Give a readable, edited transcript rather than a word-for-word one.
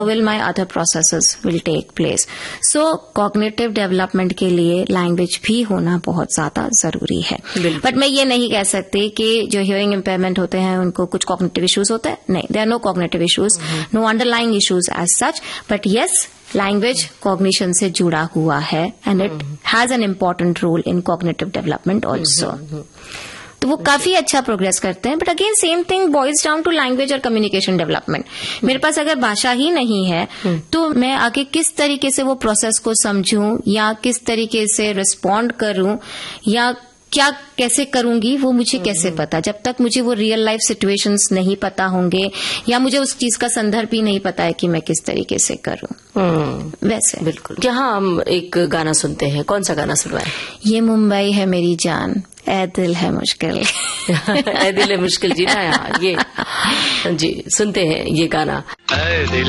will my other processes will take place. So cognitive development के लिए language भी होना बहुत ज्यादा जरूरी है. बट मैं ये नहीं कह सकती कि जो hearing impairment होते हैं उनको कुछ cognitive issues होते हैं. नहीं, there are no cognitive issues, no underlying issues as such. But yes, language cognition से जुड़ा हुआ है and it has an important role in cognitive development also. तो वो काफी अच्छा प्रोग्रेस करते हैं. But again same thing boils down to language और कम्युनिकेशन डेवलपमेंट. मेरे पास अगर भाषा ही नहीं है तो मैं आगे किस तरीके से वो प्रोसेस को समझूं या किस तरीके से रिस्पॉन्ड करूं या क्या कैसे करूंगी वो मुझे कैसे पता, जब तक मुझे वो रियल लाइफ सिचुएशंस नहीं पता होंगे या मुझे उस चीज का संदर्भ भी नहीं पता है कि मैं किस तरीके से करूं. वैसे बिल्कुल. यहाँ हम एक गाना सुनते हैं. कौन सा गाना सुनवाएं? ये मुंबई है मेरी जान, ए दिल है मुश्किल. ए दिल है मुश्किल जी ना. ये जी सुनते हैं ये गाना. ए दिल